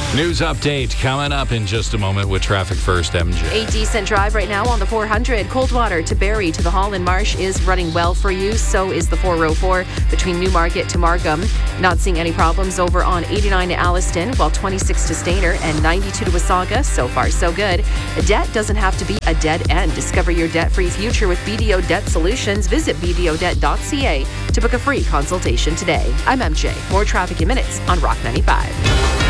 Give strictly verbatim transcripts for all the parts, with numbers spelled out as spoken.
News update coming up in just a moment with Traffic First, M J. A decent drive right now on the four hundred. Coldwater to Barrie to the Holland Marsh is running well for you. So is the four oh four between Newmarket to Markham. Not seeing any problems over on eighty-nine to Alliston, while twenty-six to Stayner and ninety-two to Wasaga. So far, so good. Debt doesn't have to be a dead end. Discover your debt-free future with B D O Debt Solutions. Visit b d o debt dot c a to book a free consultation today. I'm M J. More traffic in minutes on Rock ninety-five.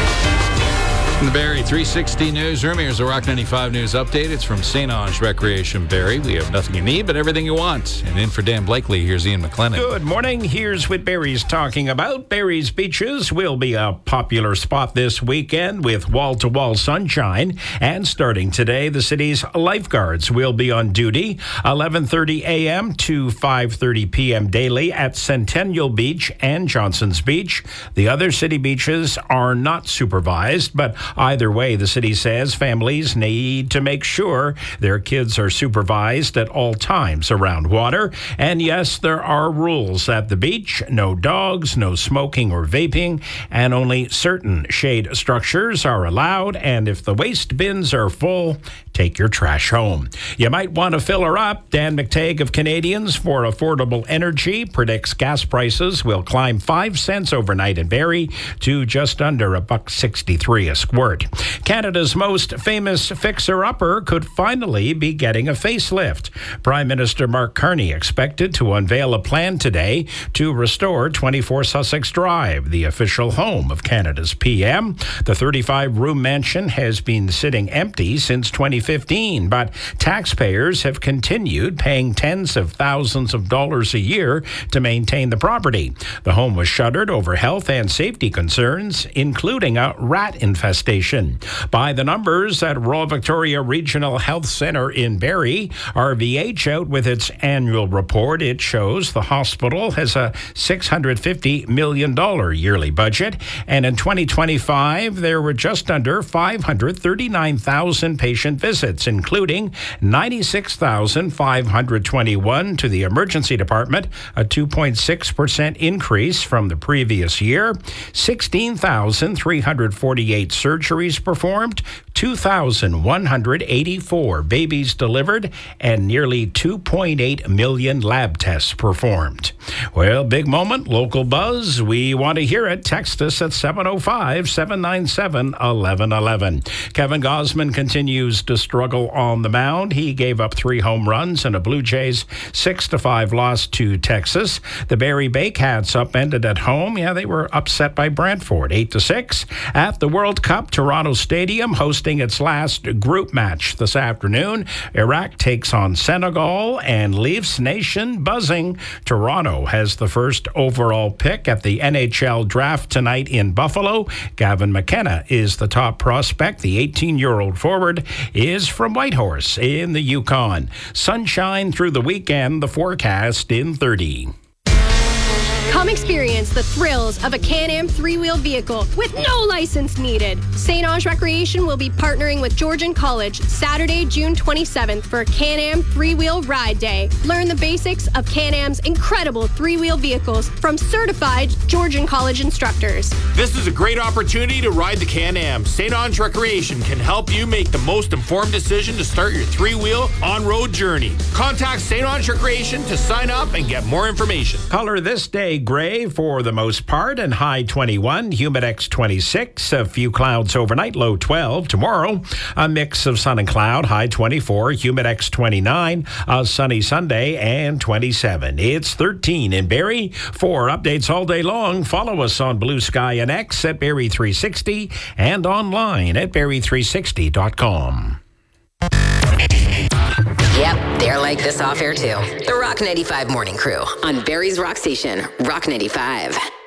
In the Barrie three sixty newsroom, here's a Rock ninety-five news update. It's from Saint Ange Recreation Barrie. We have nothing you need, but everything you want. And in for Dan Blakely, here's Ian McLennan. Good morning. Here's what Barrie's talking about. Barrie's beaches will be a popular spot this weekend with wall-to-wall sunshine. And starting today, the city's lifeguards will be on duty eleven thirty a.m. to five thirty p.m. daily at Centennial Beach and Johnson's Beach. The other city beaches are not supervised, but either way, the city says families need to make sure their kids are supervised at all times around water. And yes, there are rules at the beach. No dogs, no smoking or vaping, and only certain shade structures are allowed. And if the waste bins are full, take your trash home. You might want to fill her up. Dan McTague of Canadians for Affordable Energy predicts gas prices will climb five cents overnight in Barrie to just under a buck sixty-three a squirt. Canada's most famous fixer-upper could finally be getting a facelift. Prime Minister Mark Carney expected to unveil a plan today to restore twenty-four Sussex Drive, the official home of Canada's P M. The thirty-five room mansion has been sitting empty since twenty fifteen, but taxpayers have continued paying tens of thousands of dollars a year to maintain the property. The home was shuttered over health and safety concerns, including a rat infestation. By the numbers at Royal Victoria Regional Health Centre in Barrie, R V H out with its annual report. It shows the hospital has a six hundred fifty million dollars yearly budget, and in twenty twenty-five, there were just under five hundred thirty-nine thousand patient visits, including ninety-six thousand five hundred twenty-one to the emergency department, a two point six percent increase from the previous year, sixteen thousand three hundred forty-eight surgeries performed, two thousand one hundred eighty-four babies delivered, and nearly two point eight million lab tests performed. Well, big moment, local buzz. We want to hear it. Text us at seven oh five, seven nine seven, one one one one. Kevin Gausman continues to struggle on the mound. He gave up three home runs in a Blue Jays six to five loss to Texas. The Barrie Baycats upended at home. Yeah, they were upset by Brantford, eight to six. At the World Cup, Toronto Stadium hosting its last group match this afternoon. Iraq takes on Senegal and Leafs Nation buzzing. Toronto has the first overall pick at the N H L draft tonight in Buffalo. Gavin McKenna is the top prospect. The eighteen-year-old forward is from Whitehorse in the Yukon. Sunshine through the weekend, the forecast in thirty. Come experience the thrills of a Can-Am three-wheel vehicle with no license needed. Saint Ange Recreation will be partnering with Georgian College Saturday, June twenty-seventh for Can-Am three-wheel ride day. Learn the basics of Can-Am's incredible three-wheel vehicles from certified Georgian College instructors. This is a great opportunity to ride the Can-Am. Saint Ange Recreation can help you make the most informed decision to start your three-wheel on-road journey. Contact Saint Ange Recreation to sign up and get more information. Color this day gray for the most part and high twenty-one, Humidex twenty-six, a few clouds overnight, low twelve. Tomorrow, a mix of sun and cloud, high twenty-four, Humidex twenty-nine, a sunny Sunday and twenty-seven. It's thirteen in Barrie. For updates all day long, follow us on Blue Sky and X at Barrie three sixty and online at barrie three sixty dot com. Yep, they're like this off air too. The Rock ninety-five Morning Crew on Barrie's Rock Station, Rock ninety-five.